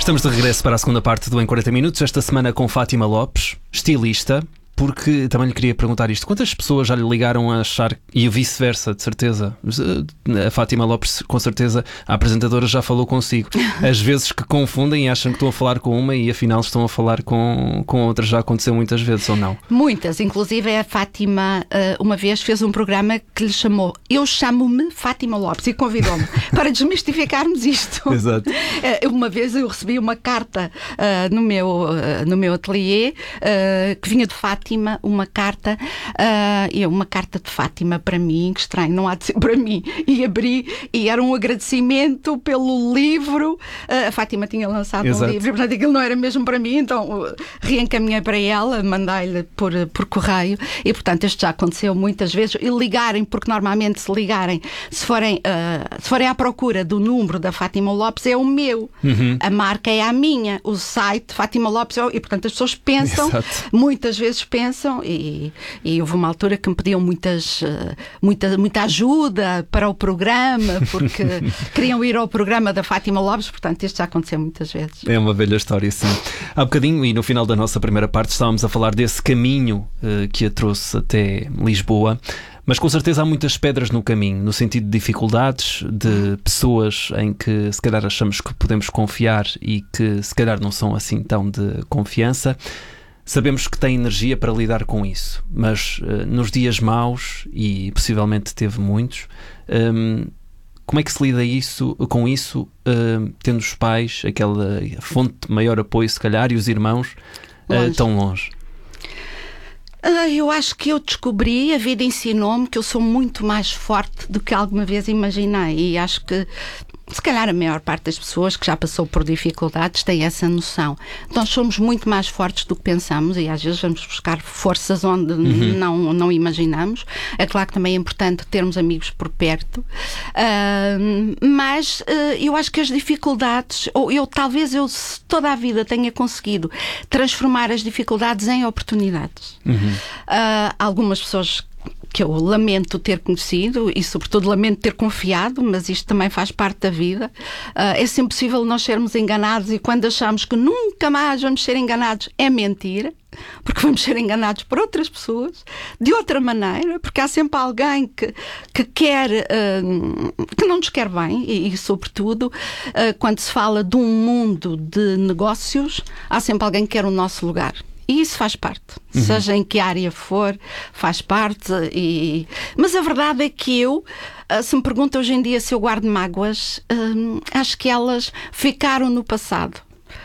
Estamos de regresso para a segunda parte do Em 40 Minutos, esta semana com Fátima Lopes, estilista, porque também lhe queria perguntar isto. Quantas pessoas já lhe ligaram a achar, e vice-versa, de certeza? A Fátima Lopes, com certeza, a apresentadora já falou consigo. Às vezes que confundem e acham que estão a falar com uma e afinal estão a falar com outra. Já aconteceu muitas vezes, ou não? Muitas. Inclusive a Fátima uma vez fez um programa que lhe chamou Eu Chamo-me Fátima Lopes e convidou-me para desmistificarmos isto. Exato. Uma vez eu recebi uma carta no meu ateliê que vinha de Fátima, uma carta de Fátima para mim, que estranho, não há de ser para mim, e abri e era um agradecimento pelo livro. A Fátima tinha lançado um livro, e portanto aquilo não era mesmo para mim, então reencaminhei para ela, mandei-lhe por correio, e portanto isto já aconteceu muitas vezes. E ligarem, porque normalmente se forem à procura do número da Fátima Lopes, é o meu, a marca é a minha, o site Fátima Lopes e portanto as pessoas pensam, muitas vezes pensam, e houve uma altura que me pediam muita ajuda para o programa, porque queriam ir ao programa da Fátima Lopes, portanto isto já aconteceu muitas vezes. É uma velha história, sim. Há bocadinho, e no final da nossa primeira parte, estávamos a falar desse caminho que a trouxe até Lisboa. Mas com certeza há muitas pedras no caminho, no sentido de dificuldades, de pessoas em que se calhar achamos que podemos confiar e que se calhar não são assim tão de confiança. Sabemos que tem energia para lidar com isso, mas nos dias maus, e possivelmente teve muitos, como é que se lida com isso, tendo os pais, aquela fonte de maior apoio se calhar, e os irmãos tão longe? Eu acho que eu descobri, a vida ensinou-me que eu sou muito mais forte do que alguma vez imaginei, e acho que se calhar a maior parte das pessoas que já passou por dificuldades tem essa noção. Nós somos muito mais fortes do que pensamos e às vezes vamos buscar forças onde não imaginamos. É claro que também é importante termos amigos por perto, mas eu acho que as dificuldades, talvez eu toda a vida tenha conseguido transformar as dificuldades em oportunidades. Algumas pessoas que eu lamento ter conhecido e sobretudo lamento ter confiado, mas isto também faz parte da vida. É sempre possível nós sermos enganados, e quando achamos que nunca mais vamos ser enganados, é mentira, porque vamos ser enganados por outras pessoas de outra maneira, porque há sempre alguém que quer, que não nos quer bem, e sobretudo quando se fala de um mundo de negócios, há sempre alguém que quer o nosso lugar. E isso faz parte, seja em que área for, faz parte. Mas a verdade é que se me pergunta hoje em dia se eu guardo mágoas, acho que elas ficaram no passado.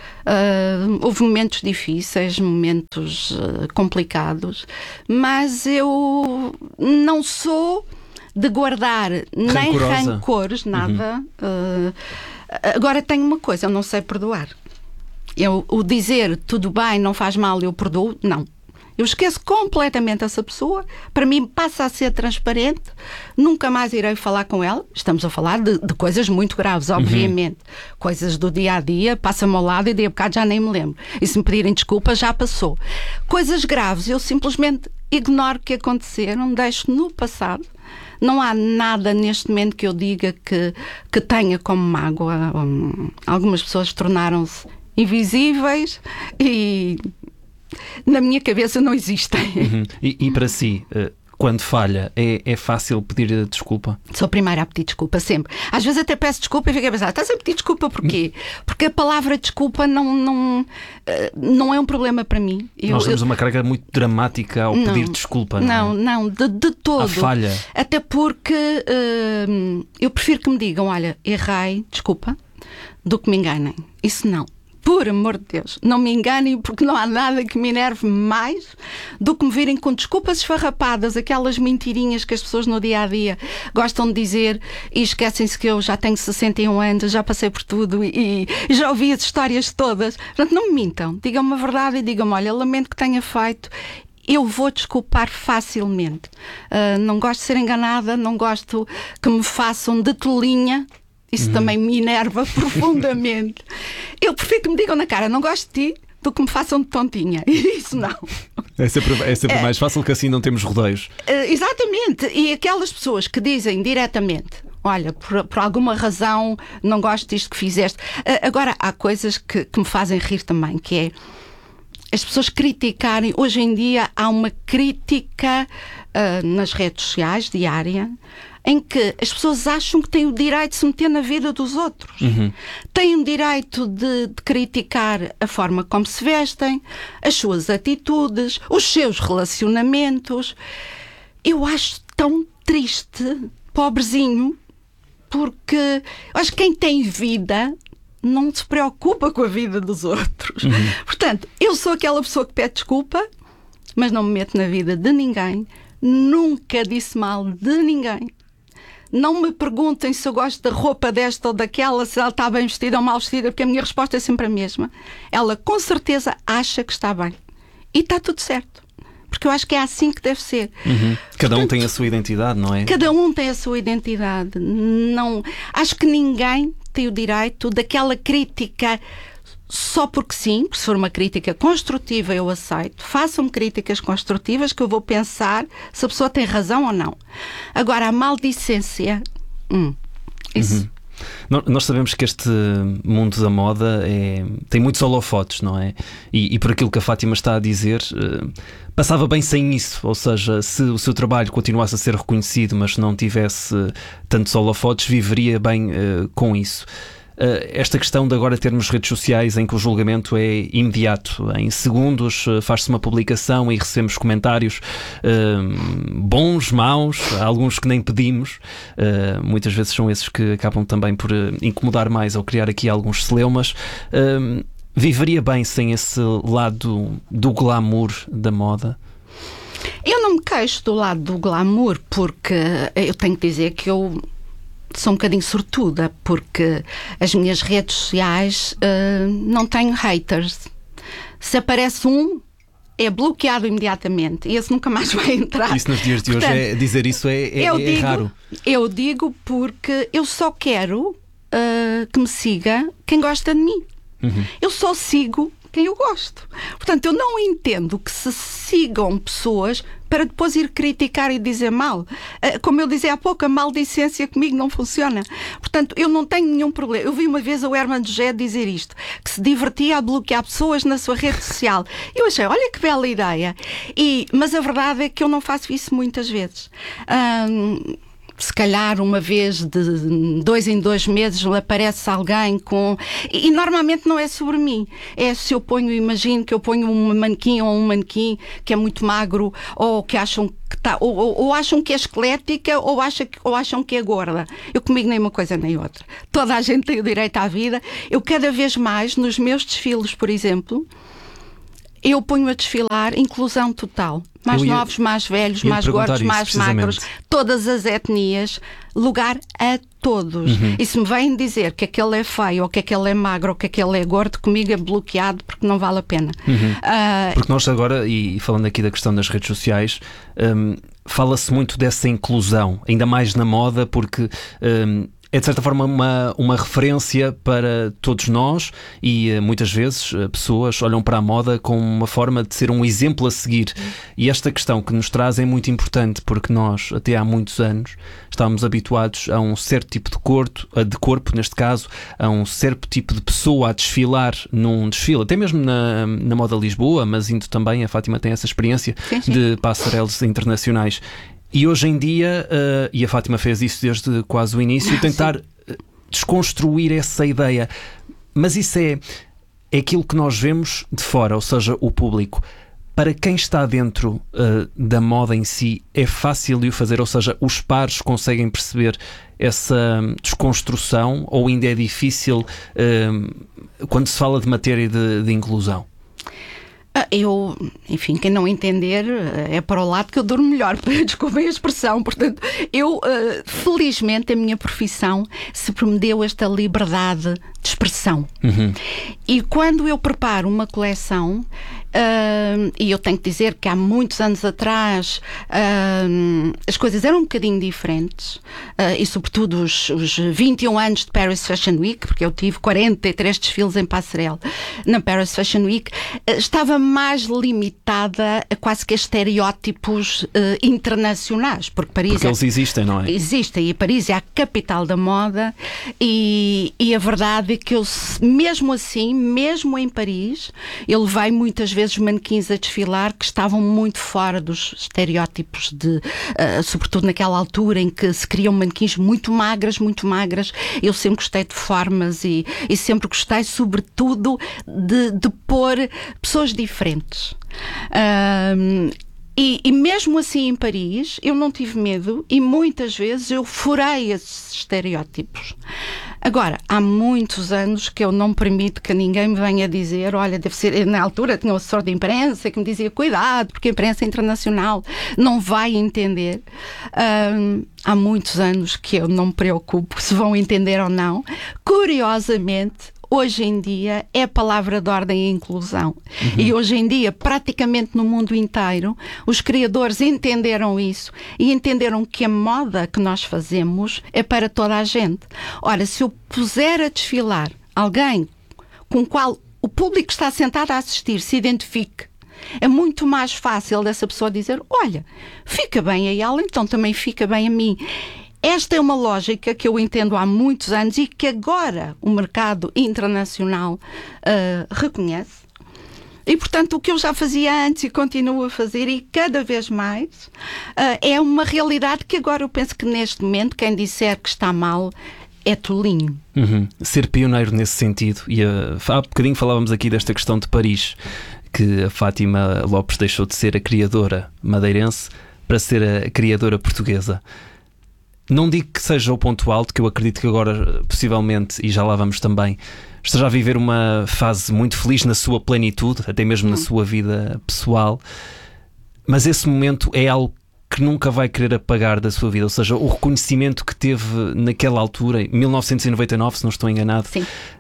Houve momentos difíceis, momentos complicados, mas eu não sou de guardar nem rancores, nada. Agora tenho uma coisa, eu não sei perdoar. O dizer tudo bem, não faz mal, eu perdoo, não. Eu esqueço completamente essa pessoa, para mim passa a ser transparente, nunca mais irei falar com ela. Estamos a falar de coisas muito graves, obviamente. Coisas do dia a dia, passa-me ao lado e de a bocado já nem me lembro. E se me pedirem desculpa, já passou. Coisas graves, eu simplesmente ignoro que aconteceram, deixo no passado. Não há nada neste momento que eu diga que tenha como mágoa. Algumas pessoas tornaram-se invisíveis e na minha cabeça não existem. E para si, quando falha, é fácil pedir desculpa? Sou a primeira a pedir desculpa, sempre. Às vezes até peço desculpa e fico a pensar, estás a pedir desculpa porquê? Porque a palavra desculpa não é um problema para mim. Nós temos uma carga muito dramática ao pedir desculpa, não é? Não, de todo. A falha. Até porque eu prefiro que me digam, olha, errei, desculpa, do que me enganem. Isso não. Por amor de Deus, não me enganem, porque não há nada que me enerve mais do que me virem com desculpas esfarrapadas, aquelas mentirinhas que as pessoas no dia-a-dia gostam de dizer e esquecem-se que eu já tenho 61 anos, já passei por tudo e já ouvi as histórias todas. Portanto, não me mintam, digam-me a verdade e digam-me, olha, lamento que tenha feito. Eu vou desculpar facilmente. Não gosto de ser enganada, não gosto que me façam de tolinha. Isso também me enerva profundamente. Eu prefiro que me digam na cara, não gosto de ti, do que me façam de tontinha. Isso não. É sempre mais fácil, que assim não temos rodeios. Exatamente. E aquelas pessoas que dizem diretamente, olha, por alguma razão não gosto disto que fizeste. Agora, há coisas que me fazem rir também, que é as pessoas criticarem. Hoje em dia há uma crítica nas redes sociais diária, em que as pessoas acham que têm o direito de se meter na vida dos outros. Têm o direito de criticar a forma como se vestem, as suas atitudes, os seus relacionamentos. Eu acho tão triste, pobrezinho, porque eu acho que quem tem vida não se preocupa com a vida dos outros. Portanto, eu sou aquela pessoa que pede desculpa, mas não me meto na vida de ninguém. Nunca disse mal de ninguém. Não me perguntem se eu gosto da roupa desta ou daquela, se ela está bem vestida ou mal vestida, porque a minha resposta é sempre a mesma. Ela com certeza acha que está bem. E está tudo certo. Porque eu acho que é assim que deve ser. Cada um tem a sua identidade, não é? Cada um tem a sua identidade. Não, acho que ninguém tem o direito daquela crítica só porque sim. Se for uma crítica construtiva, eu aceito. Façam-me críticas construtivas que eu vou pensar se a pessoa tem razão ou não. Agora, a maldicência, isso... Nós sabemos que este mundo da moda tem muitos holofotes, não é? E por aquilo que a Fátima está a dizer, passava bem sem isso. Ou seja, se o seu trabalho continuasse a ser reconhecido, mas não tivesse tantos holofotes, viveria bem com isso. Esta questão de agora termos redes sociais em que o julgamento é imediato, em segundos faz-se uma publicação e recebemos comentários bons, maus, alguns que nem pedimos, muitas vezes são esses que acabam também por incomodar mais ou criar aqui alguns celeumas. Viveria bem sem esse lado do glamour da moda? Eu não me queixo do lado do glamour, porque eu tenho que dizer que eu sou um bocadinho sortuda, porque as minhas redes sociais não tenho haters. Se aparece é bloqueado imediatamente e esse nunca mais vai entrar. Isso nos dias de hoje, dizer isso é raro. Eu digo porque eu só quero que me siga quem gosta de mim. Eu só sigo quem eu gosto. Portanto, eu não entendo que se sigam pessoas para depois ir criticar e dizer mal. Como eu dizia há pouco, a maldicência comigo não funciona. Portanto, eu não tenho nenhum problema. Eu vi uma vez o Herman José dizer isto, que se divertia a bloquear pessoas na sua rede social. Eu achei, olha que bela ideia. Mas a verdade é que eu não faço isso muitas vezes. Se calhar uma vez de 2 em 2 meses aparece alguém com... E normalmente não é sobre mim. É se eu imagino que eu ponho um manequim ou um manequim que é muito magro, ou que acham que está... Ou acham que é esquelética, ou acham que é gorda. Eu comigo nem uma coisa nem outra. Toda a gente tem o direito à vida. Eu cada vez mais, nos meus desfiles, por exemplo, eu ponho a desfilar inclusão total. Mais novos, mais velhos, mais gordos, mais magros, todas as etnias, lugar a todos. E se me vêm dizer que aquele é feio, ou que aquele é magro, ou que aquele é gordo, comigo é bloqueado porque não vale a pena. Porque nós agora, e falando aqui da questão das redes sociais, fala-se muito dessa inclusão, ainda mais na moda, porque... é de certa forma uma referência para todos nós e muitas vezes pessoas olham para a moda como uma forma de ser um exemplo a seguir. E esta questão que nos traz é muito importante, porque nós até há muitos anos estávamos habituados a um certo tipo de corpo, neste caso, a um certo tipo de pessoa a desfilar num desfile, até mesmo na Moda Lisboa, mas indo também, a Fátima tem essa experiência de passarelas internacionais. E hoje em dia, e a Fátima fez isso desde quase o início, tentar desconstruir essa ideia. Mas isso é aquilo que nós vemos de fora, ou seja, o público. Para quem está dentro da moda em si, é fácil de o fazer? Ou seja, os pares conseguem perceber essa desconstrução, ou ainda é difícil quando se fala de matéria de inclusão? Enfim, quem não entender é para o lado que eu durmo melhor, desculpem a expressão. Portanto, felizmente, a minha profissão sempre me deu esta liberdade de expressão. E quando eu preparo uma coleção, E eu tenho que dizer que há muitos anos atrás as coisas eram um bocadinho diferentes, e sobretudo os 21 anos de Paris Fashion Week, porque eu tive 43 desfiles em passarela na Paris Fashion Week, estava mais limitada a quase que a estereótipos internacionais, porque Paris eles existem, não é? Existem, e Paris é a capital da moda, e a verdade é que eu, mesmo assim, mesmo em Paris, eu levei muitas vezes manequins a desfilar que estavam muito fora dos estereótipos sobretudo naquela altura em que se criam manequins muito magras. Eu sempre gostei de formas e sempre gostei, sobretudo, de pôr pessoas diferentes. E mesmo assim em Paris eu não tive medo, e muitas vezes eu furei esses estereótipos. Agora, há muitos anos que eu não permito que ninguém me venha dizer, olha, deve ser... Na altura tinha um assessor de imprensa que me dizia, cuidado, porque a imprensa internacional não vai entender. Há muitos anos que eu não me preocupo se vão entender ou não. Curiosamente, hoje em dia é a palavra de ordem a inclusão. E hoje em dia, praticamente no mundo inteiro, os criadores entenderam isso e entenderam que a moda que nós fazemos é para toda a gente. Ora, se eu puser a desfilar alguém com o qual o público está sentado a assistir se identifique, é muito mais fácil dessa pessoa dizer, olha, fica bem a ela, então também fica bem a mim. Esta é uma lógica que eu entendo há muitos anos e que agora o mercado internacional reconhece. E, portanto, o que eu já fazia antes e continuo a fazer, e cada vez mais, é uma realidade que agora eu penso que neste momento quem disser que está mal é tolinho. Ser pioneiro nesse sentido. E há bocadinho falávamos aqui desta questão de Paris, que a Fátima Lopes deixou de ser a criadora madeirense para ser a criadora portuguesa. Não digo que seja o ponto alto, que eu acredito que agora, possivelmente, e já lá vamos também, esteja a viver uma fase muito feliz na sua plenitude, até mesmo na sua vida pessoal, mas esse momento é algo que nunca vai querer apagar da sua vida, ou seja, o reconhecimento que teve naquela altura, em 1999, se não estou enganado,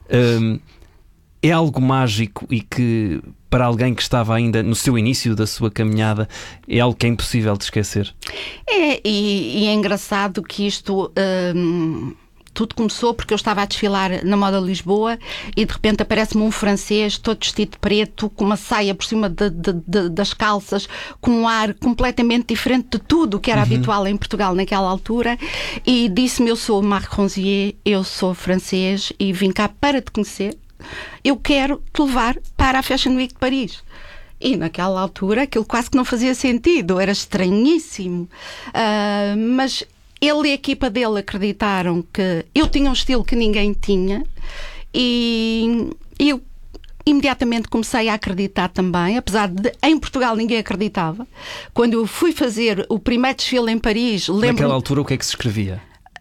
é algo mágico e que, para alguém que estava ainda no seu início da sua caminhada, é algo que é impossível de esquecer. E é engraçado que isto... tudo começou porque eu estava a desfilar na Moda Lisboa e de repente aparece-me um francês todo vestido de preto, com uma saia por cima das calças, com um ar completamente diferente de tudo o que era habitual em Portugal naquela altura, e disse-me, eu sou Marc Ronzier, eu sou francês e vim cá para te conhecer. Eu quero te levar para a Fashion Week de Paris. E naquela altura aquilo quase que não fazia sentido, era estranhíssimo. Mas ele e a equipa dele acreditaram que eu tinha um estilo que ninguém tinha, e eu imediatamente comecei a acreditar também, apesar de em Portugal ninguém acreditava. Quando eu fui fazer o primeiro desfile em Paris, lembro... Naquela altura o que é que se escrevia?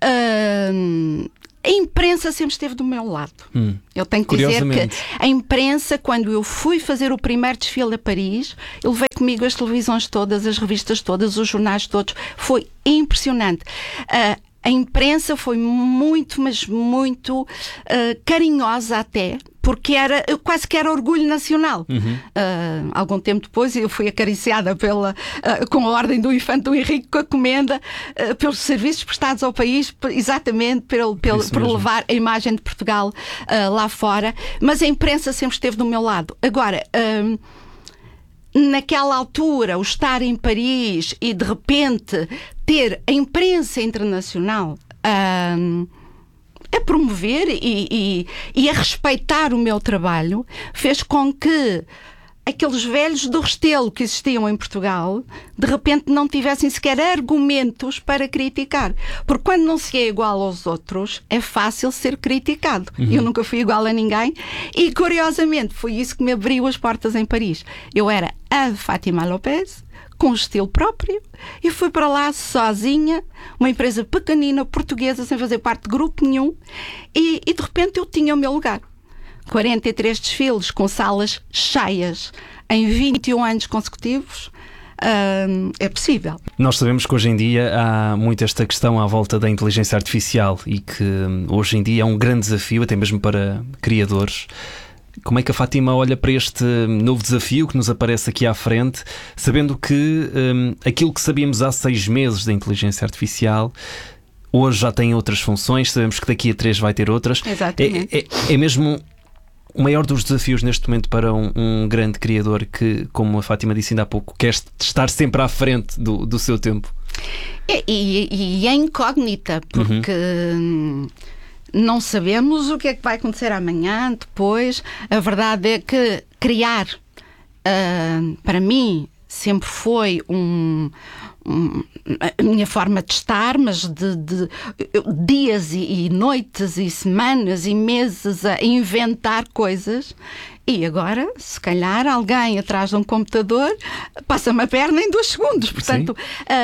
A imprensa sempre esteve do meu lado. Eu tenho que dizer que a imprensa, quando eu fui fazer o primeiro desfile a Paris, eu levei comigo as televisões todas, as revistas todas, os jornais todos. Foi impressionante. A imprensa foi muito, mas muito carinhosa até, porque era, quase que era orgulho nacional. Algum tempo depois eu fui acariciada com a ordem do Infante Dom Henrique, com a comenda, pelos serviços prestados ao país, exatamente por levar a imagem de Portugal lá fora. Mas a imprensa sempre esteve do meu lado. Agora, naquela altura, o estar em Paris e de repente ter a imprensa internacional a promover e a respeitar o meu trabalho, fez com que aqueles velhos do Restelo que existiam em Portugal de repente não tivessem sequer argumentos para criticar, porque quando não se é igual aos outros é fácil ser criticado. Eu nunca fui igual a ninguém e, curiosamente, foi isso que me abriu as portas em Paris. Eu era a Fátima Lopes, com estilo próprio, e fui para lá sozinha, uma empresa pequenina, portuguesa, sem fazer parte de grupo nenhum, e de repente eu tinha o meu lugar. 43 desfiles com salas cheias em 21 anos consecutivos. É possível. Nós sabemos que hoje em dia há muito esta questão à volta da inteligência artificial e que hoje em dia é um grande desafio, até mesmo para criadores. Como é que a Fátima olha para este novo desafio que nos aparece aqui à frente, sabendo que aquilo que sabíamos há 6 meses da inteligência artificial hoje já tem outras funções, sabemos que daqui a 3 vai ter outras. Exatamente. É mesmo o maior dos desafios neste momento para um grande criador que, como a Fátima disse ainda há pouco, quer estar sempre à frente do seu tempo. E é incógnita, porque não sabemos o que é que vai acontecer amanhã, depois. A verdade é que criar, para mim, sempre foi a minha forma de estar, mas de dias e noites e semanas e meses a inventar coisas. E agora, se calhar, alguém atrás de um computador passa-me a perna em 2 segundos. Portanto,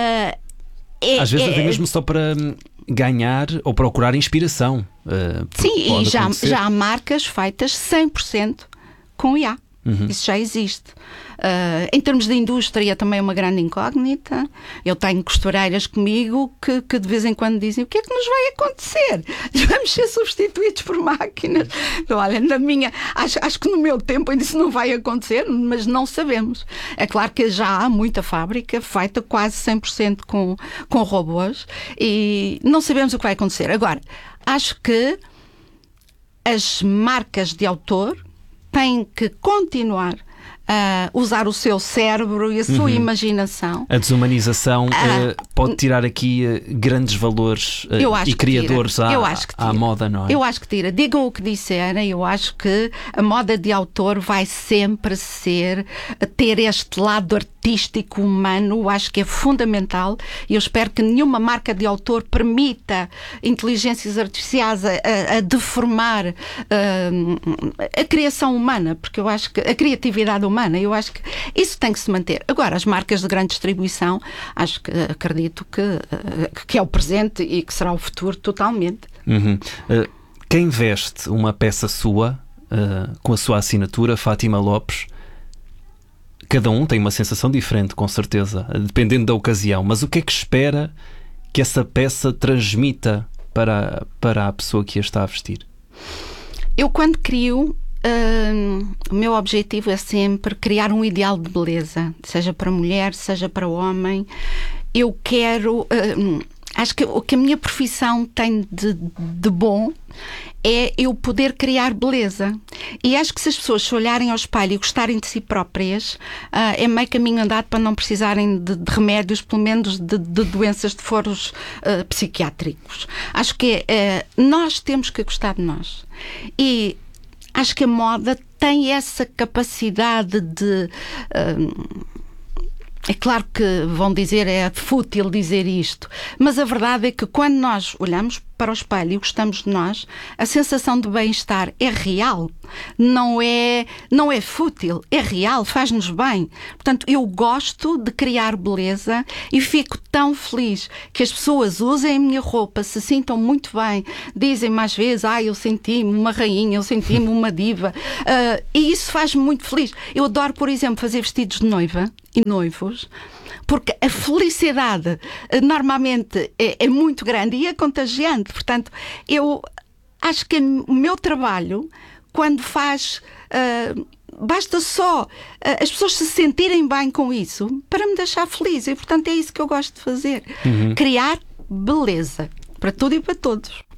às vezes até mesmo só para ganhar ou procurar inspiração. Sim, e já há marcas feitas 100% com IA. Isso já existe. Em termos de indústria, também é uma grande incógnita. Eu tenho costureiras comigo que de vez em quando dizem: o que é que nos vai acontecer? Vamos ser substituídos por máquinas. Então, olha, acho que no meu tempo ainda isso não vai acontecer, mas não sabemos. É claro que já há muita fábrica feita quase 100% com robôs e não sabemos o que vai acontecer. Agora, acho que as marcas de autor têm que continuar a usar o seu cérebro e a sua imaginação. A desumanização pode tirar aqui grandes valores e criadores à moda, não é? Eu acho que tira. Digam o que disserem, eu acho que a moda de autor vai sempre ter este lado artístico humano. Eu acho que é fundamental e eu espero que nenhuma marca de autor permita inteligências artificiais a deformar a criação humana, porque eu acho que a criatividade humana, eu acho que isso tem que se manter. Agora, as marcas de grande distribuição, acredito que é o presente e que será o futuro totalmente. Quem veste uma peça sua, com a sua assinatura, Fátima Lopes, cada um tem uma sensação diferente, com certeza, dependendo da ocasião, mas o que é que espera que essa peça transmita para a pessoa que a está a vestir? Eu, quando crio, o meu objetivo é sempre criar um ideal de beleza, seja para mulher, seja para homem. Eu quero... acho que o que a minha profissão tem de bom é eu poder criar beleza. E acho que se as pessoas se olharem ao espelho e gostarem de si próprias, é meio caminho andado para não precisarem de remédios, pelo menos de doenças de foros psiquiátricos. Acho que nós temos que gostar de nós. E acho que a moda tem essa capacidade de... é claro que vão dizer, é fútil dizer isto, mas a verdade é que quando nós olhamos para o espelho e gostamos de nós, a sensação de bem-estar é real, não é fútil, é real, faz-nos bem. Portanto, eu gosto de criar beleza e fico tão feliz que as pessoas usem a minha roupa, se sintam muito bem, dizem-me às vezes: eu senti-me uma rainha, eu senti-me uma diva, e isso faz-me muito feliz. Eu adoro, por exemplo, fazer vestidos de noiva e noivos, porque a felicidade normalmente é muito grande e é contagiante. Portanto, eu acho que o meu trabalho, quando faz... basta só as pessoas se sentirem bem com isso para me deixar feliz. E, portanto, é isso que eu gosto de fazer. Criar beleza para tudo e para todos.